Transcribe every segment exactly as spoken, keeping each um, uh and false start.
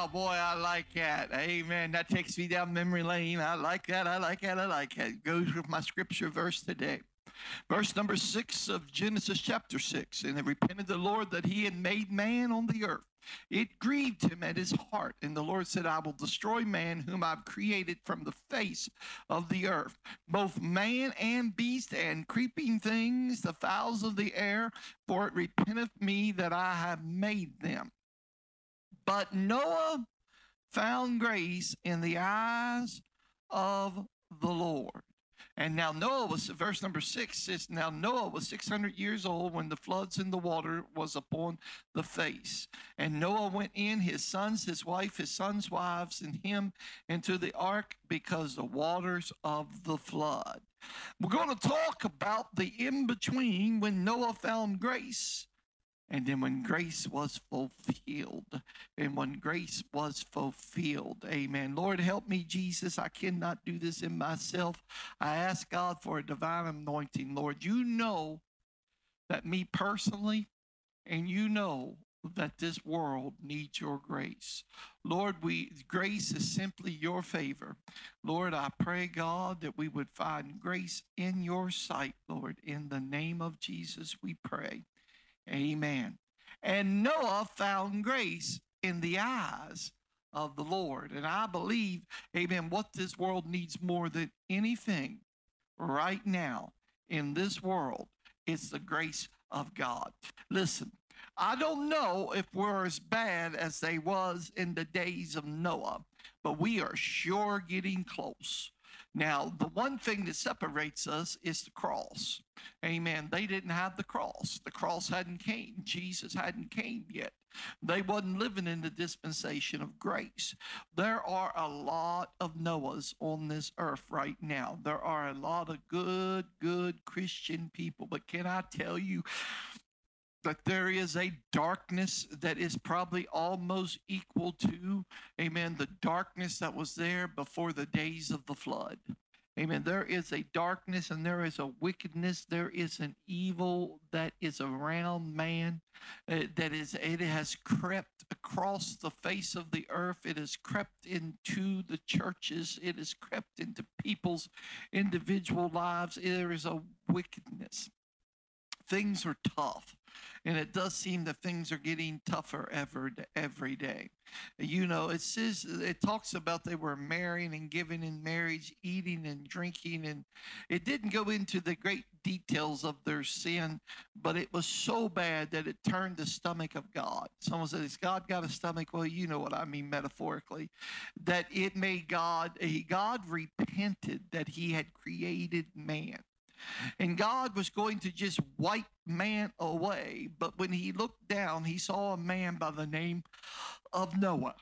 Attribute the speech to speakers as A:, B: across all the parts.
A: boy, I like that. Amen. That takes me down memory lane. I like that. I like that. I like that. It goes with my scripture verse today. Verse number six of Genesis chapter six. And it repented the Lord that he had made man on the earth. It grieved him at his heart. And the Lord said, I will destroy man whom I've created from the face of the earth, both man and beast and creeping things, the fowls of the air, for it repenteth me that I have made them. But Noah found grace in the eyes of the Lord. And now Noah was, verse number six says, now Noah was six hundred years old when the floods in the water was upon the face. And Noah went in, his sons, his wife, his sons' wives, and him into the ark because the waters of the flood. We're going to talk about the in-between when Noah found grace. And then when grace was fulfilled, and when grace was fulfilled, amen. Lord, help me, Jesus. I cannot do this in myself. I ask God for a divine anointing, Lord. You know that me personally, and you know that this world needs your grace. Lord, we grace is simply your favor. Lord, I pray, God, that we would find grace in your sight, Lord. In the name of Jesus, we pray. Amen. And Noah found grace in the eyes of the Lord. And I believe, amen, what this world needs more than anything right now in this world is the grace of God. Listen, I don't know if we're as bad as they was in the days of Noah, but we are sure getting close. Now, the one thing that separates us is the cross. Amen. They didn't have the cross. The cross hadn't came. Jesus hadn't came yet. They wasn't living in the dispensation of grace. There are a lot of Noahs on this earth right now. There are a lot of good, good Christian people. But can I tell you that there is a darkness that is probably almost equal to, amen, the darkness that was there before the days of the flood. Amen. There is a darkness and there is a wickedness. There is an evil that is around man. Uh, that is, it has crept across the face of the earth. It has crept into the churches. It has crept into people's individual lives. There is a wickedness. Things are tough. And it does seem that things are getting tougher every, every day. You know, it says, it talks about they were marrying and giving in marriage, eating and drinking. And it didn't go into the great details of their sin, but it was so bad that it turned the stomach of God. Someone said, has God got a stomach? Well, you know what I mean metaphorically. That it made God, God repented that he had created man. And God was going to just wipe man away. But when he looked down, he saw a man by the name of Noah.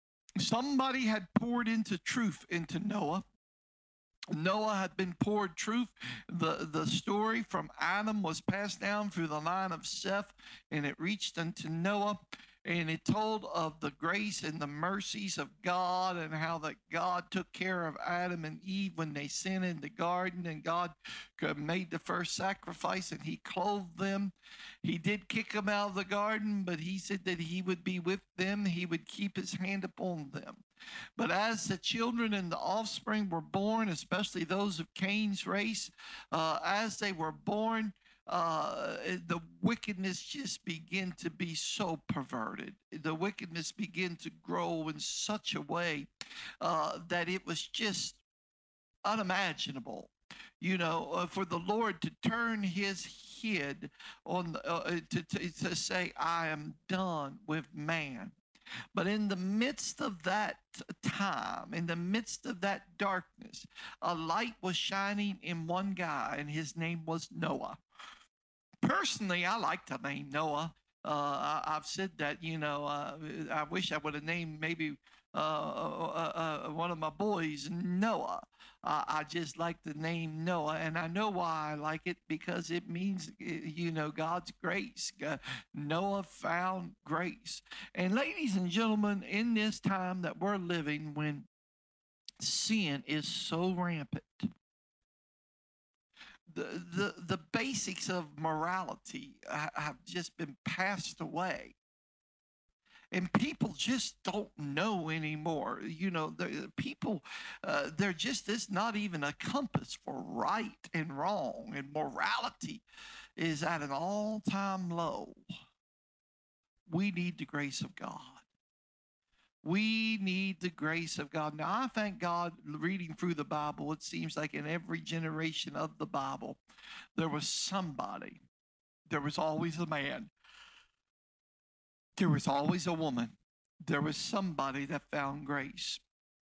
A: Somebody had poured into truth into Noah. Noah had been poured truth. The, the story from Adam was passed down through the line of Seth, and it reached unto Noah. And it told of the grace and the mercies of God and how that God took care of Adam and Eve when they sinned in the garden, and God made the first sacrifice and he clothed them. He did kick them out of the garden, but he said that he would be with them. He would keep his hand upon them. But as the children and the offspring were born, especially those of Cain's race, uh, as they were born, Uh, the wickedness just began to be so perverted. The wickedness began to grow in such a way uh, that it was just unimaginable. You know, uh, for the Lord to turn his head on, the, uh, to, to, to say, I am done with man. But in the midst of that time, in the midst of that darkness, a light was shining in one guy, and his name was Noah. Personally, I like the name Noah. Uh, I, I've said that, you know, uh, I wish I would have named maybe uh, uh, uh, one of my boys Noah. Uh, I just like the name Noah, and I know why I like it, because it means, you know, God's grace. Uh, Noah found grace. And ladies and gentlemen, in this time that we're living, when sin is so rampant, The, the, the basics of morality have just been passed away. And people just don't know anymore. You know, the people, uh, there just is not even a compass for right and wrong, and morality is at an all-time low. We need the grace of God. We need the grace of God. Now, I thank God, reading through the Bible, it seems like in every generation of the Bible, there was somebody. There was always a man. There was always a woman. There was somebody that found grace.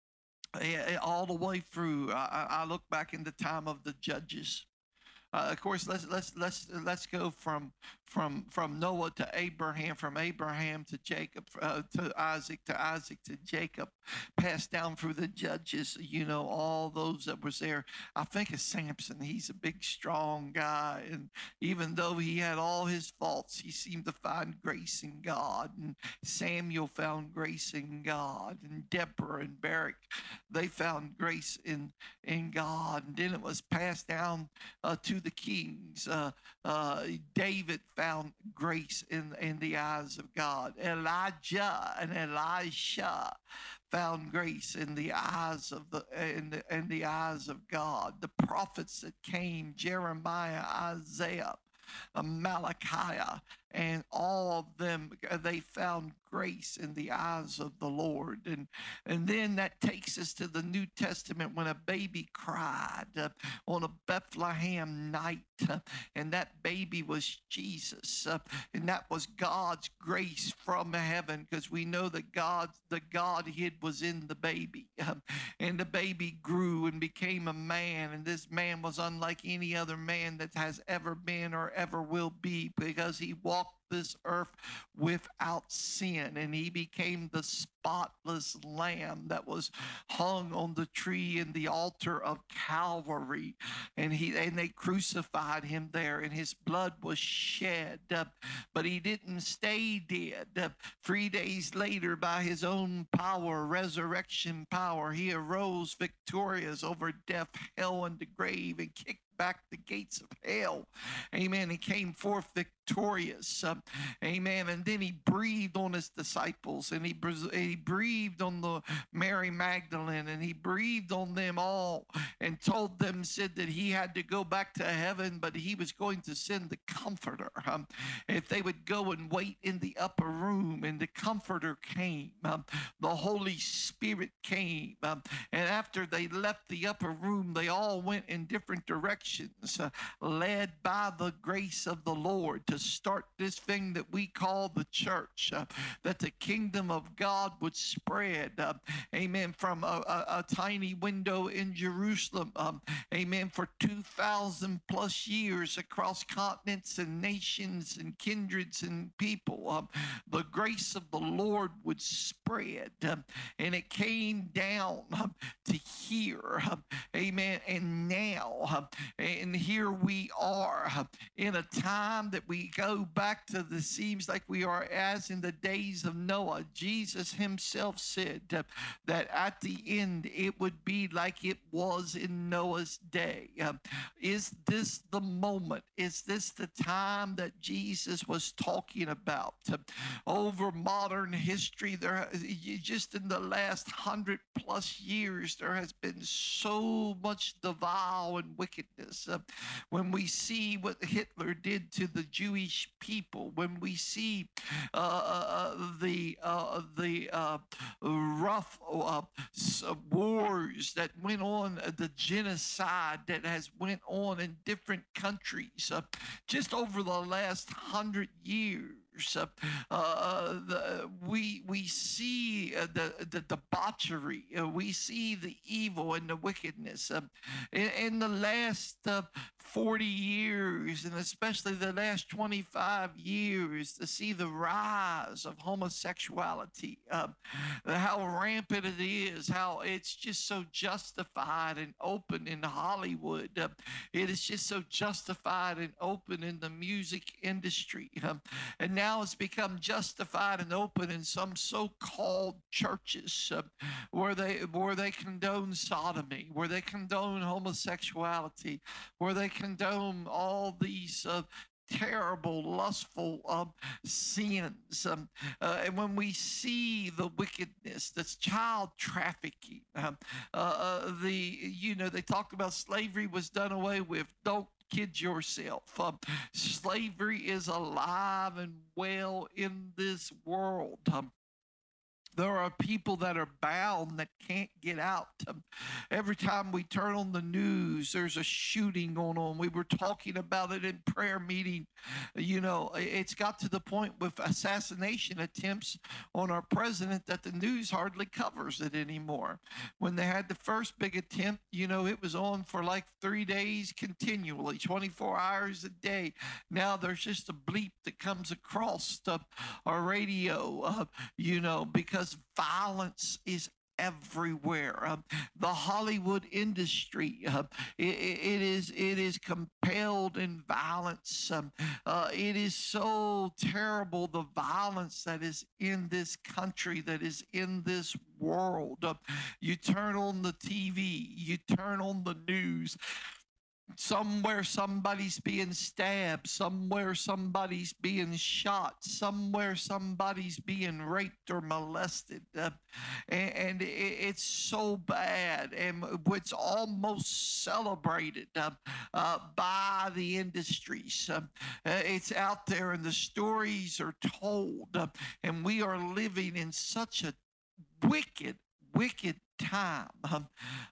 A: All the way through, I, I look back in the time of the judges. Uh, of course, let's let's let's let's go from from from Noah to Abraham, from Abraham to Jacob, uh, to Isaac, to Isaac to Jacob, passed down through the judges. You know, all those that was there. I think of Samson. He's a big, strong guy, and even though he had all his faults, he seemed to find grace in God. And Samuel found grace in God, and Deborah and Barak, they found grace in in God. And then it was passed down uh, to the kings. Uh, uh, David found grace in, in the eyes of God. Elijah and Elisha found grace in the eyes of the in the, in the eyes of God. The prophets that came, Jeremiah, Isaiah, uh, Malachi, and all of them, they found grace in the eyes of the Lord. And and then that takes us to the New Testament, when a baby cried uh, on a Bethlehem night, uh, and that baby was Jesus, uh, and that was God's grace from heaven, because we know that God, the Godhead was in the baby, uh, and the baby grew and became a man, and this man was unlike any other man that has ever been or ever will be, because he walked this earth without sin, and he became the spotless lamb that was hung on the tree in the altar of Calvary, and he and they crucified him there, and his blood was shed, uh, but he didn't stay dead. Uh, three days later, by his own power, resurrection power, he arose victorious over death, hell, and the grave, and kicked back the gates of hell. Amen. He came forth victorious. Uh, amen. And then he breathed on his disciples, and he, he breathed on the Mary Magdalene, and he breathed on them all, and told them, said that he had to go back to heaven, but he was going to send the Comforter. Um, if they would go and wait in the upper room, and the Comforter came. Um, the Holy Spirit came. Um, and after they left the upper room, they all went in different directions. Uh, led by the grace of the Lord, to start this thing that we call the church, uh, that the kingdom of God would spread, uh, amen, from a, a, a tiny window in Jerusalem, um, amen, for two thousand plus years across continents and nations and kindreds and people. Um, the grace of the Lord would spread, um, and it came down um, to here, um, amen, and now um, and here we are uh, in a time that we go back to the, seems like we are as in the days of Noah. Jesus himself said uh, that at the end it would be like it was in Noah's day. Uh, is this the moment? Is this the time that Jesus was talking about? Uh, over modern history, there just in the last hundred plus years, there has been so much devil and wickedness. Uh, when we see what Hitler did to the Jewish people, when we see uh, uh, the uh, the uh, rough uh, wars that went on, uh, the genocide that has went on in different countries uh, just over the last hundred years. Uh, uh, the, we we see uh, the the debauchery, uh, we see the evil and the wickedness uh, in, in the last uh, forty years, and especially the last twenty-five years, to see the rise of homosexuality, uh, how rampant it is, how it's just so justified and open in Hollywood. Uh, it is just so justified and open in the music industry, uh, and now Now it's become justified and open in some so-called churches uh, where they where they condone sodomy, where they condone homosexuality, where they condone all these uh, terrible, lustful um, sins. Um, uh, and when we see the wickedness, that's child trafficking, um, uh, uh, the, you know, they talk about slavery was done away with. Don't kid yourself. Um, slavery is alive and well in this world. Um, There are people that are bound that can't get out. Um, every time we turn on the news, there's a shooting going on. We were talking about it in prayer meeting. You know, it's got to the point with assassination attempts on our president that the news hardly covers it anymore. When they had the first big attempt, you know, it was on for like three days continually, twenty-four hours a day. Now there's just a bleep that comes across the, our radio, uh, you know, because violence is everywhere. Um, the Hollywood industry, uh, it, it is it is compelled in violence. Um, uh, it is so terrible, the violence that is in this country, that is in this world. Uh, you turn on the T V, you turn on the news. Somewhere somebody's being stabbed, somewhere somebody's being shot, somewhere somebody's being raped or molested. Uh, and and it, it's so bad, and it's almost celebrated uh, uh, by the industries. Uh, it's out there, and the stories are told, uh, and we are living in such a wicked, wicked time. Um,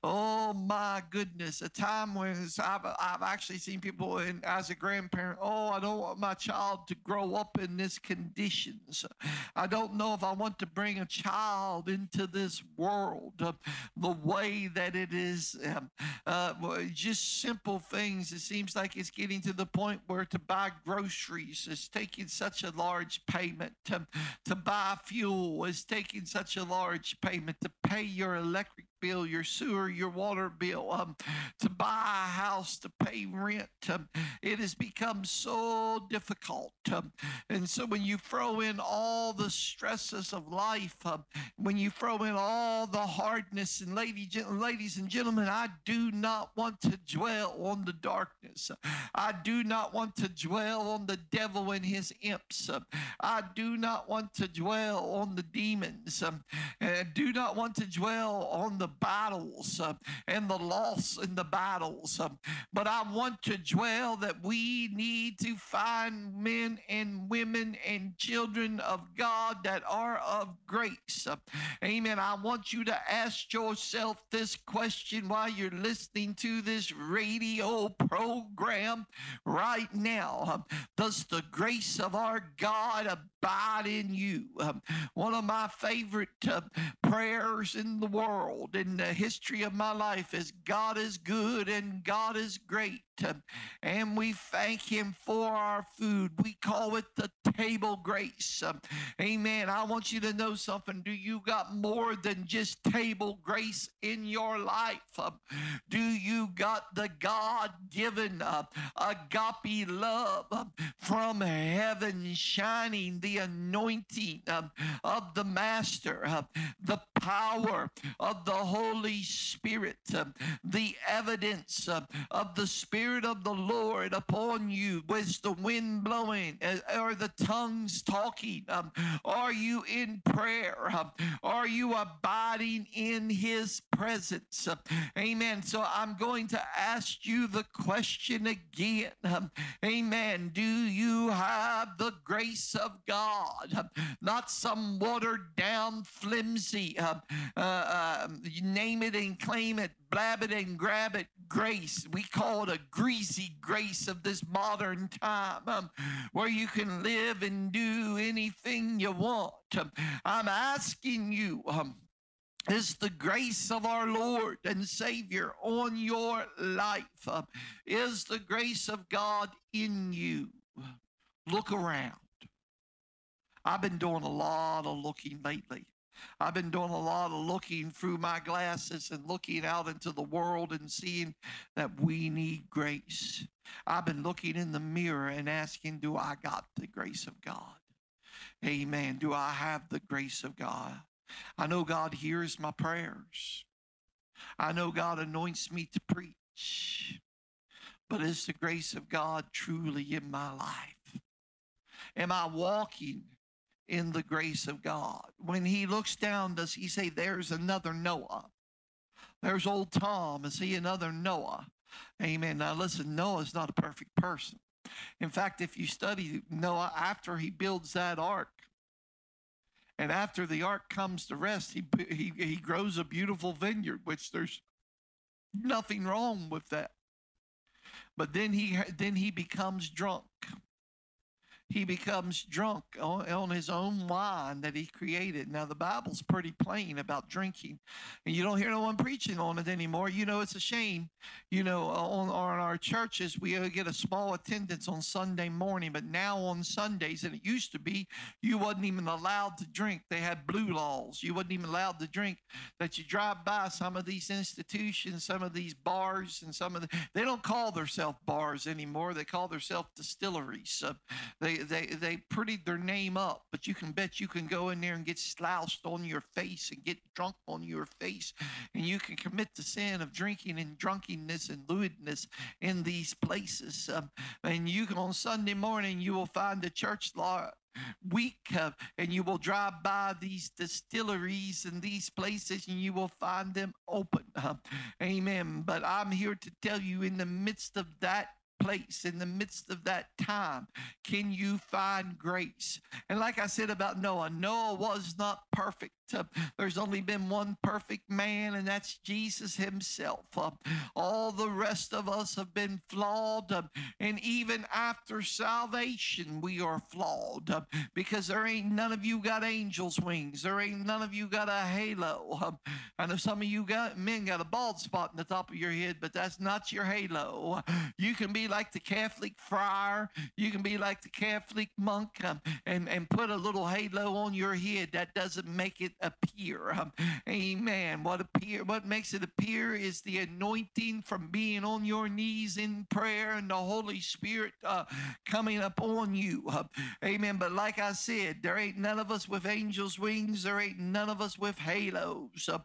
A: oh my goodness, a time when I've, I've actually seen people, and as a grandparent, oh, I don't want my child to grow up in this conditions. I don't know if I want to bring a child into this world uh, the way that it is. Um, uh, just simple things. It seems like it's getting to the point where to buy groceries is taking such a large payment. To, to buy fuel is taking such a large payment. To pay your electricity electric bill, your sewer, your water bill, um, to buy a house, to pay rent. Um, it has become so difficult. Um, and so when you throw in all the stresses of life, um, when you throw in all the hardness, and lady, ladies and gentlemen, I do not want to dwell on the darkness. I do not want to dwell on the devil and his imps. Um, I do not want to dwell on the demons. Um, and I do not want to dwell on the battles uh, and the loss in the battles. Um, but I want to dwell that we need to find men and women and children of God that are of grace. Uh, amen. I want you to ask yourself this question while you're listening to this radio program right now. Um, does the grace of our God abide in you? Um, one of my favorite uh, prayers in the world, in the history of my life, is God is good and God is great. Um, and we thank him for our food. We call it the table grace. Um, amen. I want you to know something. Do you got more than just table grace in your life? Um, do you got the God-given uh, agape love um, from heaven shining, the anointing um, of the Master, uh, the power of the Holy Spirit, uh, the evidence uh, of the Spirit of the Lord upon you? Was the wind blowing? Are the tongues talking? Um, are you in prayer? Um, are you abiding in his presence? Uh, amen. So I'm going to ask you the question again. Um, amen. Do you have the grace of God? Um, not some watered down, flimsy, um, uh, uh, you name it and claim it, blab it and grab it grace. We call it a greasy grace of this modern time, um, where you can live and do anything you want. Um, I'm asking you, um, is the grace of our Lord and Savior on your life? Um, is the grace of God in you? Look around. I've been doing a lot of looking lately. I've been doing a lot of looking through my glasses and looking out into the world and seeing that we need grace. I've been looking in the mirror and asking, do I got the grace of God? Amen. Do I have the grace of God? I know God hears my prayers. I know God anoints me to preach. but is the grace of God truly in my life? Am I walking in the grace of God? When he looks down, does he say, there's another Noah? There's old Tom. Is he another Noah? Amen. Now listen, Noah's not a perfect person. In fact, if you study Noah after he builds that ark, and after the ark comes to rest, he, he, he grows a beautiful vineyard, which there's nothing wrong with that. But then he, then he becomes drunk. He becomes drunk on, on his own wine that he created. Now, the Bible's pretty plain about drinking, and you don't hear no one preaching on it anymore. You know, it's a shame. You know, on, on our churches, we get a small attendance on Sunday morning, but now on Sundays, and it used to be, you wasn't even allowed to drink. They had blue laws. You wasn't even allowed to drink. That you drive by some of these institutions, some of these bars, and some of the, they don't call themselves bars anymore. They call themselves distilleries. Uh, they They they prettied their name up, but you can bet you can go in there and get slouched on your face and get drunk on your face, and you can commit the sin of drinking and drunkenness and lewdness in these places. Um, and you on Sunday morning, you will find the church law week, uh, and you will drive by these distilleries and these places, and you will find them open. Uh, amen. But I'm here to tell you, in the midst of that place, in the midst of that time, can you find grace? And like I said about Noah, Noah was not perfect. Uh, there's only been one perfect man, and that's Jesus himself. Uh, all the rest of us have been flawed, uh, and even after salvation, we are flawed, uh, because there ain't none of you got angel's wings. There ain't none of you got a halo. Uh, I know some of you got men got a bald spot in the top of your head, but that's not your halo. You can be like the Catholic friar. You can be like the Catholic monk, um, and, and put a little halo on your head. That doesn't make it appear. Um, amen. What appear? What makes it appear is the anointing from being on your knees in prayer and the Holy Spirit uh, coming up on you. Uh, amen. But like I said, there ain't none of us with angels' wings. There ain't none of us with halos. Uh,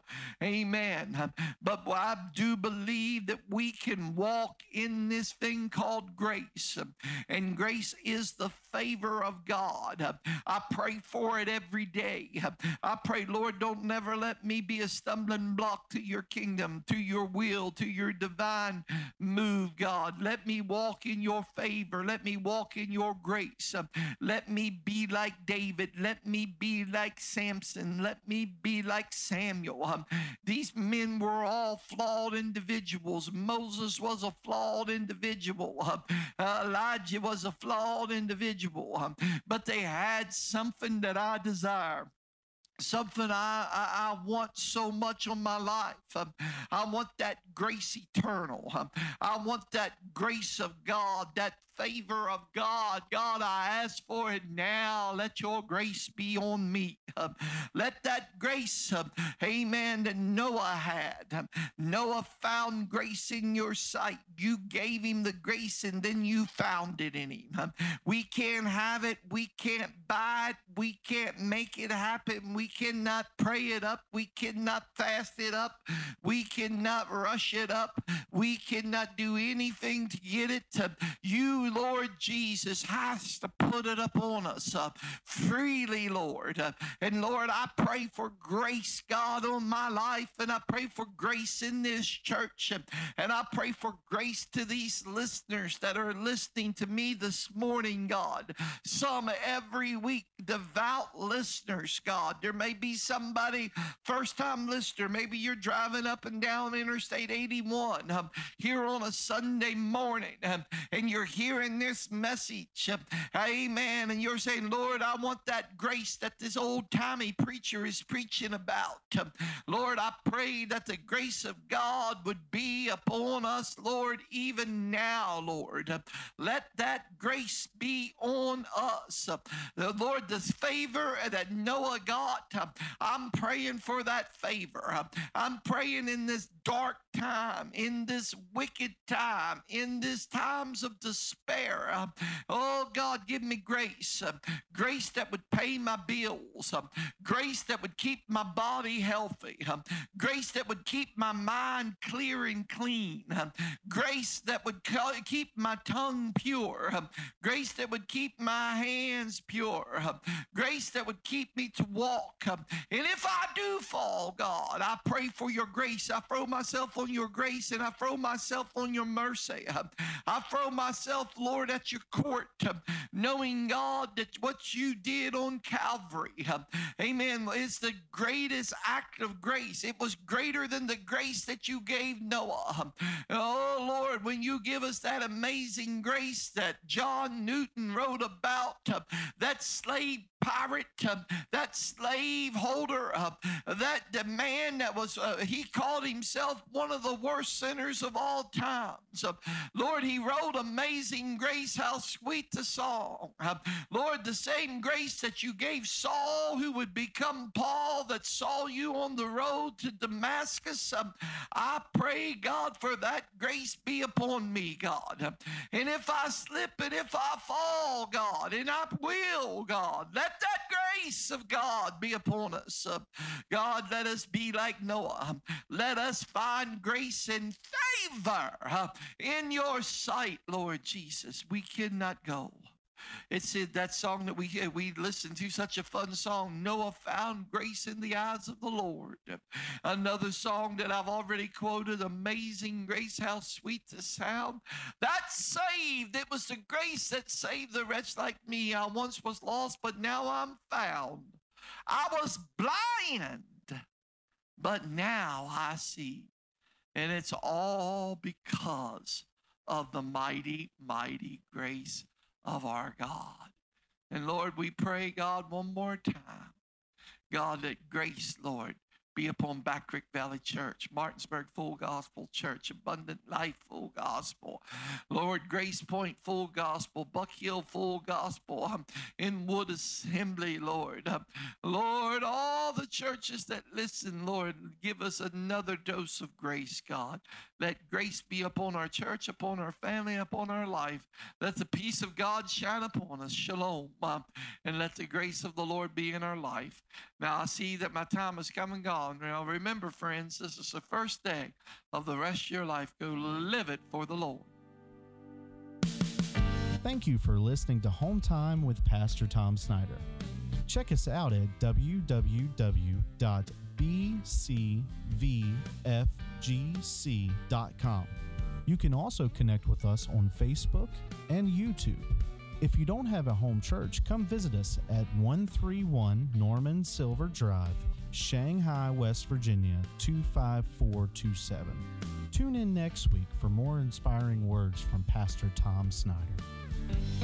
A: amen. Uh, but I do believe that we can walk in this thing called grace. Uh, and grace is the favor of God. Uh, I pray for it every day. Uh, I pray, Lord, don't never let me be a stumbling block to your kingdom, to your will, to your divine move, God. Let me walk in your favor. Let me walk in your grace. Uh, let me be like David. Let me be like Samson. Let me be like Samuel. Um, these men were all flawed individuals. Moses was a flawed individual. Um, uh, Elijah was a flawed individual. Um, but they had something that I desire. Something I, I, I want so much on my life. Um, I want that grace eternal. Um, I want that grace of God, that favor of God. God, I ask for it now. Let your grace be on me. Um, let that grace, um, amen, that Noah had. Um, Noah found grace in your sight. You gave him the grace, and then you found it in him. Um, we can't have it. We can't buy it. We can't make it happen. We cannot pray it up. We cannot fast it up. We cannot rush it up. We cannot do anything to get it. To you, Lord Jesus, has to put it up on us uh, freely, Lord. Uh, and Lord, I pray for grace, God, on my life, and I pray for grace in this church, uh, and I pray for grace to these listeners that are listening to me this morning, God. Some every week, devout listeners, God. There may be somebody, first-time listener. Maybe you're driving up and down Interstate eighty-one um, here on a Sunday morning, um, and you're hearing this message. Um, amen. And you're saying, Lord, I want that grace that this old-timey preacher is preaching about. Um, Lord, I pray that the grace of God would be upon us, Lord, even now, Lord. Uh, let that grace be on us. Uh, the Lord, this favor that Noah got, I'm praying for that favor. I'm praying in this dark time, in this wicked time, in these times of despair. Oh, God, give me grace. Grace that would pay my bills. Grace that would keep my body healthy. Grace that would keep my mind clear and clean. Grace that would keep my tongue pure. Grace that would keep my hands pure. Grace that would keep me to walk. And if I do fall, God, I pray for your grace. I throw myself on your grace, and I throw myself on your mercy. I throw myself, Lord, at your court, knowing, God, that what you did on Calvary, amen, is the greatest act of grace. It was greater than the grace that you gave Noah. Oh, Lord, when you give us that amazing grace that John Newton wrote about, uh, that slave pirate, uh, that slave holder, uh, that the man that was, uh, he called himself one of the worst sinners of all times. Uh, Lord, he wrote Amazing Grace, how sweet the song. Uh, Lord, the same grace that you gave Saul, who would become Paul, that saw you on the road to Damascus, uh, I pray, God, for that grace be upon me, God. Uh, and if I slip and if I fall, God, and I will, God, let that grace of God be upon us. Uh, God, let us be like Noah. Let us find grace and favor uh, in your sight, Lord Jesus. We cannot go. It's in that song that we we listened to, such a fun song, Noah found grace in the eyes of the Lord. Another song that I've already quoted, Amazing Grace, how sweet the sound. That saved. It was the grace that saved the wretch like me. I once was lost, but now I'm found. I was blind, but now I see. And it's all because of the mighty, mighty grace of our God. And Lord, we pray, God, one more time, God, that grace, Lord, be upon Back Creek Valley Church, Martinsburg Full Gospel Church, Abundant Life Full Gospel, Lord, Grace Point Full Gospel, Buck Hill Full Gospel, um, Inwood Assembly, Lord. Um, Lord, all the churches that listen, Lord, give us another dose of grace, God. Let grace be upon our church, upon our family, upon our life. Let the peace of God shine upon us. Shalom. Um, and let the grace of the Lord be in our life. Now, I see that my time has come and gone. Now, remember, friends, this is the first day of the rest of your life. Go live it for the Lord.
B: Thank you for listening to Home Time with Pastor Tom Snyder. Check us out at w w w dot b c v f g c dot com. You can also connect with us on Facebook and YouTube. If you don't have a home church, come visit us at one thirty-one Norman Silver Drive, Shanghai, West Virginia, two five four two seven. Tune in next week for more inspiring words from Pastor Tom Snyder.